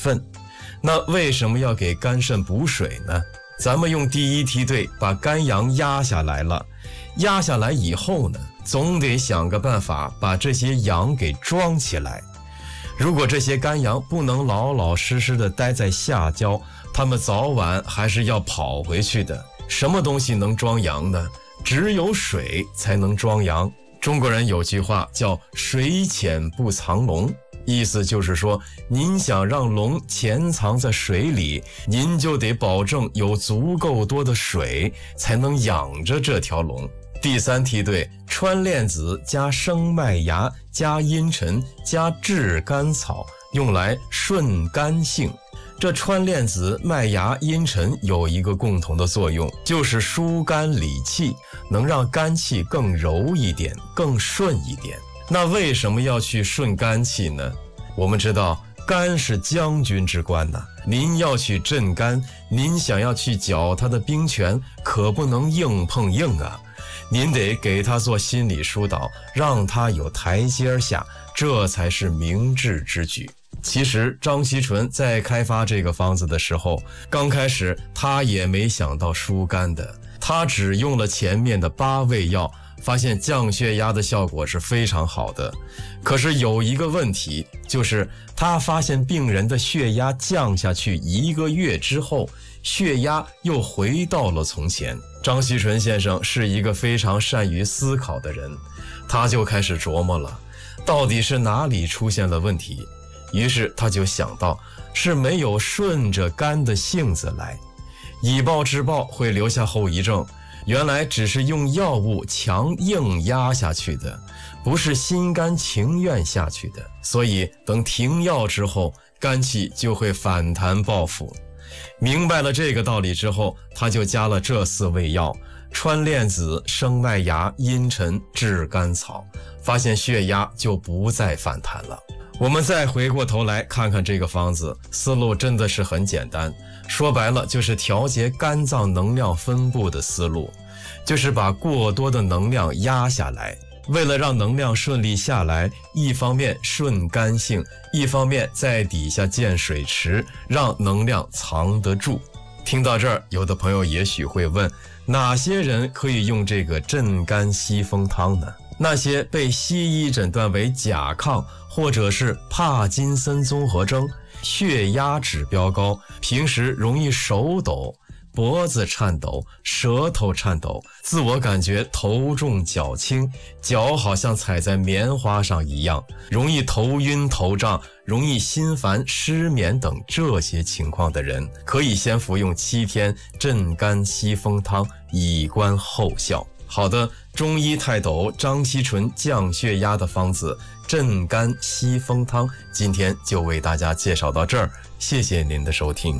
分。那为什么要给肝肾补水呢？咱们用第一梯队把肝阳压下来了，压下来以后呢，总得想个办法把这些阳给装起来。如果这些肝阳不能老老实实的待在下焦，它们早晚还是要跑回去的。什么东西能装阳呢？只有水才能装阳。中国人有句话叫水浅不藏龙，意思就是说，您想让龙潜藏在水里，您就得保证有足够多的水，才能养着这条龙。第三梯队，川链子加生麦芽加茵陈加炙甘草，用来顺肝性。这川链子、麦芽、茵陈有一个共同的作用，就是疏肝理气，能让肝气更柔一点，更顺一点。那为什么要去顺肝气呢？我们知道肝是将军之官呐，您要去镇肝，您想要去搅他的兵权，可不能硬碰硬啊。您得给他做心理疏导，让他有台阶下，这才是明智之举。其实张锡纯在开发这个方子的时候，刚开始他也没想到疏肝的，他只用了前面的8味药，发现降血压的效果是非常好的。可是有一个问题，就是他发现病人的血压降下去1个月之后，血压又回到了从前。张锡纯先生是一个非常善于思考的人，他就开始琢磨了，到底是哪里出现了问题。于是他就想到，是没有顺着肝的性子来，以暴制暴会留下后遗症，原来只是用药物强硬压下去的，不是心甘情愿下去的。所以等停药之后，肝气就会反弹报复。明白了这个道理之后，他就加了这4味药：川链子、生麦芽、茵陈、炙甘草，发现血压就不再反弹了。我们再回过头来看看这个方子，思路真的是很简单，说白了就是调节肝脏能量分布的思路，就是把过多的能量压下来。为了让能量顺利下来，一方面顺肝性，一方面在底下建水池，让能量藏得住。听到这儿，有的朋友也许会问，哪些人可以用这个镇肝息风汤呢？那些被西医诊断为甲亢或者是帕金森综合征，血压指标高，平时容易手抖、脖子颤抖、舌头颤抖，自我感觉头重脚轻，脚好像踩在棉花上一样，容易头晕头胀，容易心烦失眠等这些情况的人，可以先服用7天镇肝息风汤，以观后效。好的，中医泰斗张锡纯降血压的方子镇肝息风汤，今天就为大家介绍到这儿，谢谢您的收听。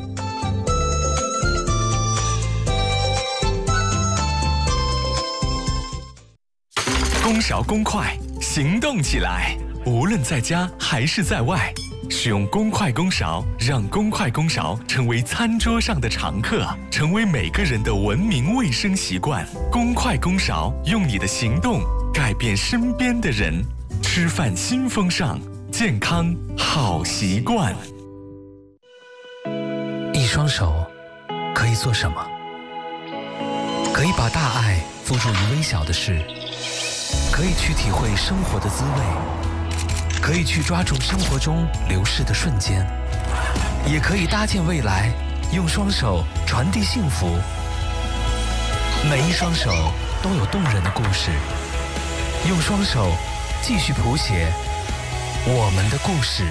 公勺公筷，行动起来！无论在家还是在外，使用公筷公勺，让公筷公勺成为餐桌上的常客，成为每个人的文明卫生习惯。公筷公勺，用你的行动改变身边的人。吃饭新风尚，健康好习惯。 一双手可以做什么？可以把大爱付诸于微小的事，可以去体会生活的滋味，可以去抓住生活中流逝的瞬间，也可以搭建未来，用双手传递幸福。每一双手都有动人的故事，用双手继续谱写我们的故事。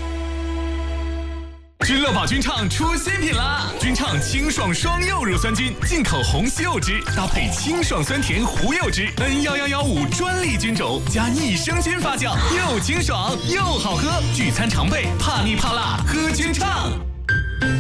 君乐宝君畅出新品啦！君畅清爽双柚乳酸菌，进口红西柚汁，搭配清爽酸甜胡柚汁 ，N11115专利菌种加益生菌发酵，又清爽又好喝，聚餐常备，怕腻怕辣喝君畅。